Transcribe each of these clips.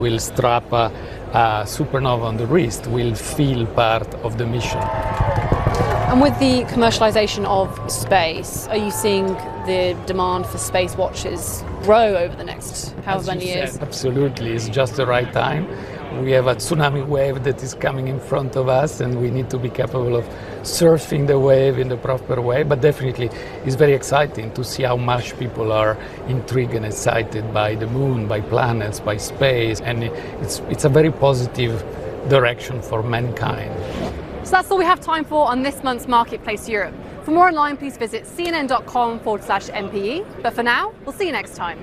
We'll strap a supernova on the wrist. We'll feel part of the mission. And with the commercialization of space, are you seeing the demand for space watches grow over the next however many years? Absolutely, it's just the right time. We have a tsunami wave that is coming in front of us, and we need to be capable of surfing the wave in the proper way. But definitely, it's very exciting to see how much people are intrigued and excited by the moon, by planets, by space, and it's a very positive direction for mankind. So that's all we have time for on this month's Marketplace Europe. For more online, please visit cnn.com/MPE. But for now, we'll see you next time.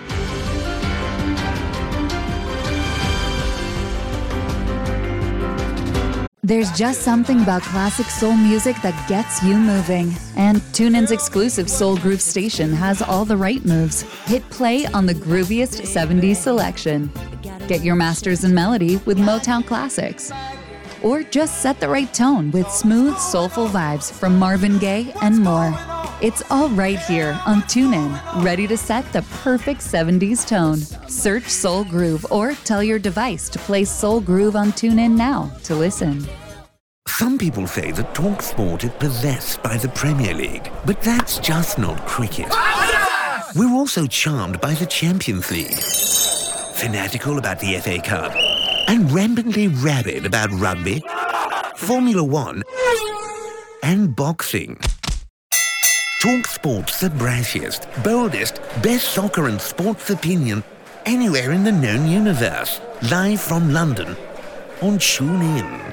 There's just something about classic soul music that gets you moving. And TuneIn's exclusive Soul Groove station has all the right moves. Hit play on the grooviest 70s selection. Get your masters in melody with Motown Classics. Or just set the right tone with smooth, soulful vibes from Marvin Gaye and more. It's all right here on TuneIn, ready to set the perfect 70s tone. Search Soul Groove or tell your device to play Soul Groove on TuneIn now to listen. Some people say that TalkSport is possessed by the Premier League, but that's just not cricket. We're also charmed by the Champions League, fanatical about the FA Cup, and rampantly rabid about rugby, Formula One, and boxing. TalkSport's the brashiest, boldest, best soccer and sports opinion anywhere in the known universe. Live from London on TuneIn.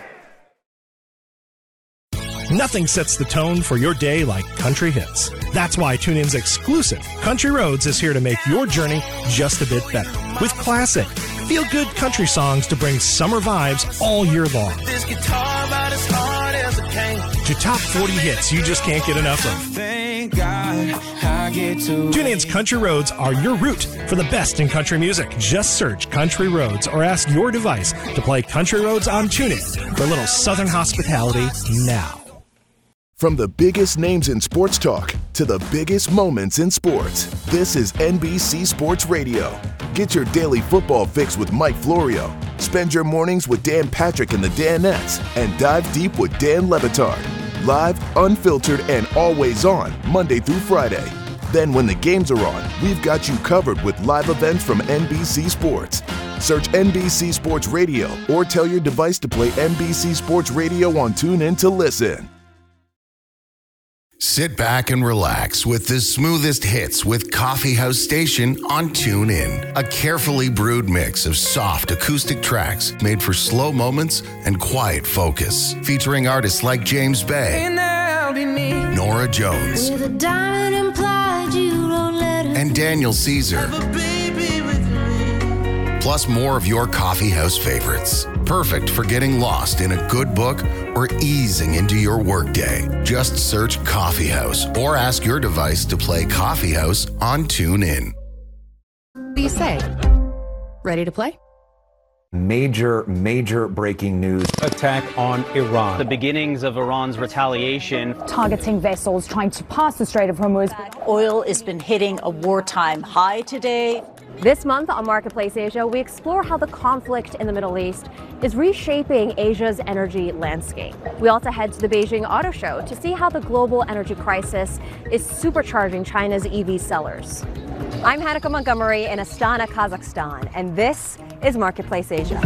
Nothing sets the tone for your day like country hits. That's why TuneIn's exclusive Country Roads is here to make your journey just a bit better. With classic, feel-good country songs to bring summer vibes all year long. This guitar about as hard as it came. To top 40 hits you just can't get enough of. Thank God I get to. TuneIn's Country Roads are your route for the best in country music. Just search Country Roads or ask your device to play Country Roads on TuneIn for a little Southern hospitality now. From the biggest names in sports talk to the biggest moments in sports, this is NBC Sports Radio. Get your daily football fix with Mike Florio. Spend your mornings with Dan Patrick and the Danettes, and dive deep with Dan Le Batard. Live, unfiltered, and always on, Monday through Friday. Then when the games are on, we've got you covered with live events from NBC Sports. Search NBC Sports Radio or tell your device to play NBC Sports Radio on TuneIn to listen. Sit back and relax with the smoothest hits with Coffee House Station on TuneIn. A carefully brewed mix of soft acoustic tracks made for slow moments and quiet focus. Featuring artists like James Bay, Nora Jones, and Daniel Caesar. Plus more of your coffee house favorites. Perfect for getting lost in a good book or easing into your workday. Just search Coffee House or ask your device to play Coffee House on TuneIn. What do you say? Ready to play? Major breaking news. Attack on Iran. The beginnings of Iran's retaliation. Targeting vessels trying to pass the Strait of Hormuz. Oil has been hitting a wartime high today. This month on Marketplace Asia, we explore how the conflict in the Middle East is reshaping Asia's energy landscape. We also head to the Beijing Auto Show to see how the global energy crisis is supercharging China's EV sellers. I'm Hanneke Montgomery in Astana, Kazakhstan, and this is Marketplace Asia.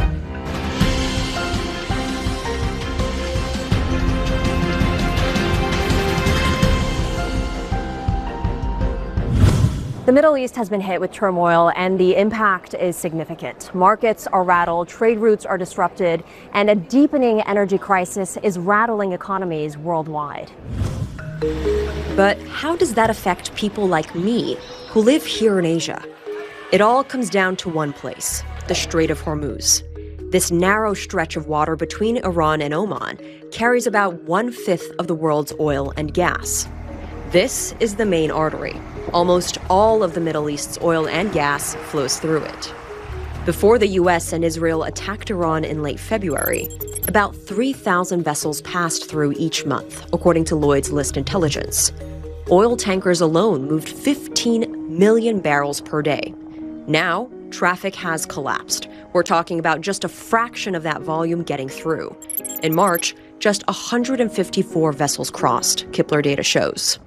The Middle East has been hit with turmoil, and the impact is significant. Markets are rattled, trade routes are disrupted, and a deepening energy crisis is rattling economies worldwide. But how does that affect people like me who live here in Asia? It all comes down to one place, the Strait of Hormuz. This narrow stretch of water between Iran and Oman carries about 1/5 of the world's oil and gas. This is the main artery. Almost all of the Middle East's oil and gas flows through it. Before the U.S. and Israel attacked Iran in late February, about 3,000 vessels passed through each month, according to Lloyd's List Intelligence. Oil tankers alone moved 15 million barrels per day. Now, traffic has collapsed, We're talking about just a fraction of that volume getting through. In March, just 154 vessels crossed, Kpler data shows.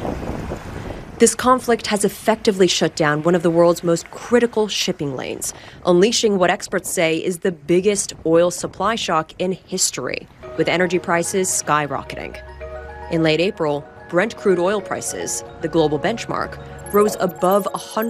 This conflict has effectively shut down one of the world's most critical shipping lanes, unleashing what experts say is the biggest oil supply shock in history, with energy prices skyrocketing. In late April, Brent crude oil prices, the global benchmark, rose above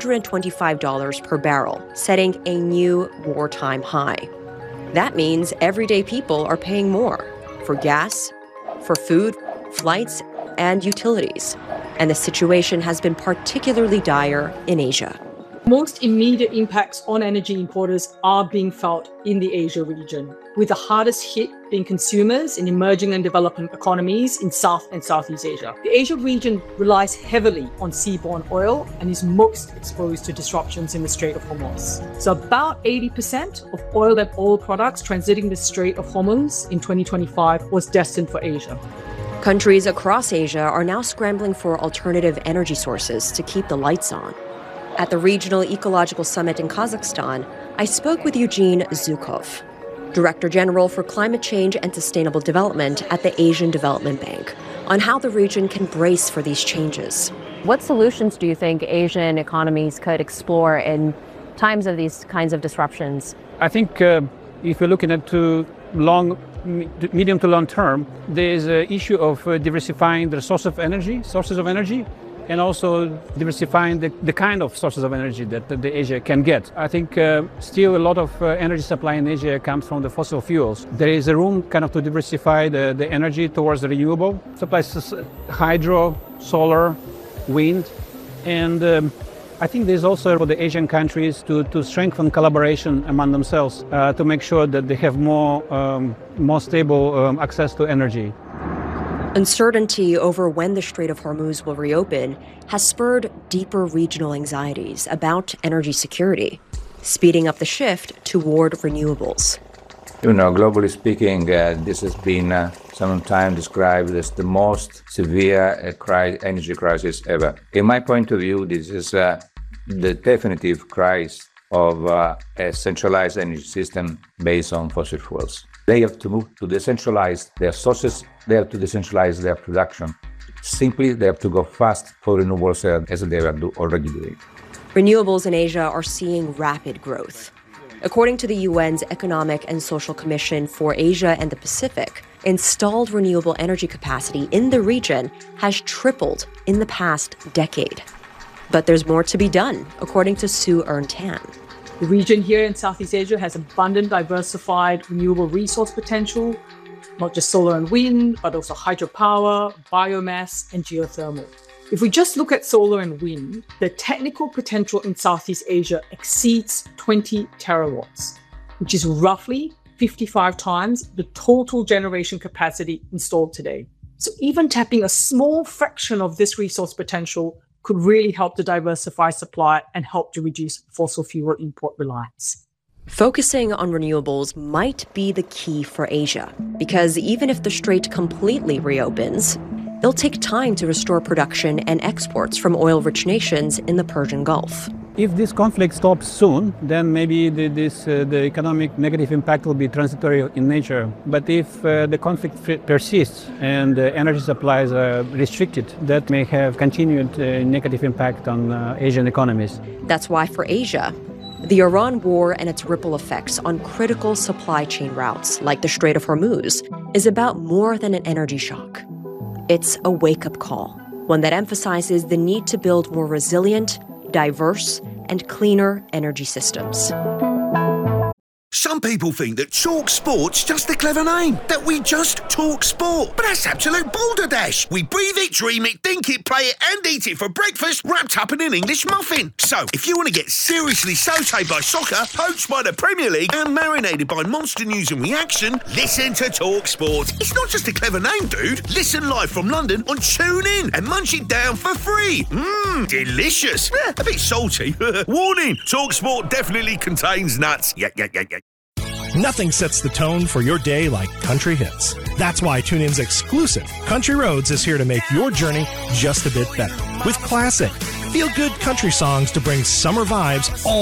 $125 per barrel, setting a new wartime high. That means everyday people are paying more for gas, for food, flights, and utilities. And the situation has been particularly dire in Asia. Most immediate impacts on energy importers are being felt in the Asia region, with the hardest hit being consumers in emerging and developing economies in South and Southeast Asia. The Asia region relies heavily on seaborne oil and is most exposed to disruptions in the Strait of Hormuz. So about 80% of oil and oil products transiting the Strait of Hormuz in 2025 was destined for Asia. Countries across Asia are now scrambling for alternative energy sources to keep the lights on. At the Regional Ecological Summit in Kazakhstan, I spoke with Eugene Zhukov, Director General for Climate Change and Sustainable Development at the Asian Development Bank, on how the region can brace for these changes. What solutions do you think Asian economies could explore in times of these kinds of disruptions? I think if you're looking at medium to long term, there is an issue of diversifying the sources of energy, and also diversifying the kind of sources of energy that the Asia can get. I think still a lot of energy supply in Asia comes from the fossil fuels. There is a room kind of to diversify the energy towards the renewable supplies, hydro, solar, wind, and I think there's also for the Asian countries to strengthen collaboration among themselves to make sure that they have more stable access to energy. Uncertainty over when the Strait of Hormuz will reopen has spurred deeper regional anxieties about energy security, speeding up the shift toward renewables. Globally speaking, this has been sometimes described as the most severe energy crisis ever. In my point of view, this is the definitive crisis of a centralized energy system based on fossil fuels. They have to move to decentralize their sources, they have to decentralize their production. Simply, they have to go fast for renewables as they are already doing. Renewables in Asia are seeing rapid growth. According to the UN's Economic and Social Commission for Asia and the Pacific, installed renewable energy capacity in the region has tripled in the past decade. But there's more to be done, according to Sue Earn-Tan. The region here in Southeast Asia has abundant, diversified renewable resource potential, not just solar and wind, but also hydropower, biomass, and geothermal. If we just look at solar and wind, the technical potential in Southeast Asia exceeds 20 terawatts, which is roughly 55 times the total generation capacity installed today. So even tapping a small fraction of this resource potential could really help to diversify supply and help to reduce fossil fuel import reliance. Focusing on renewables might be the key for Asia, because even if the strait completely reopens, it'll take time to restore production and exports from oil-rich nations in the Persian Gulf. If this conflict stops soon, then maybe the economic negative impact will be transitory in nature. But if the conflict persists and energy supplies are restricted, that may have continued negative impact on Asian economies. That's why for Asia, the Iran war and its ripple effects on critical supply chain routes like the Strait of Hormuz is about more than an energy shock. It's a wake-up call, one that emphasizes the need to build more resilient, diverse, and cleaner energy systems. Some people think that Talk Sport's just a clever name, that we just talk sport. But that's absolute balderdash. We breathe it, dream it, think it, play it, and eat it for breakfast, wrapped up in an English muffin. So, if you want to get seriously sautéed by soccer, poached by the Premier League, and marinated by monster news and reaction, listen to Talk Sport. It's not just a clever name, dude. Listen live from London on TuneIn and munch it down for free. Delicious. A bit salty. Warning, Talk Sport definitely contains nuts. Yeah. Nothing sets the tone for your day like country hits. That's why TuneIn's exclusive Country Roads is here to make your journey just a bit better. With classic, feel-good country songs to bring summer vibes all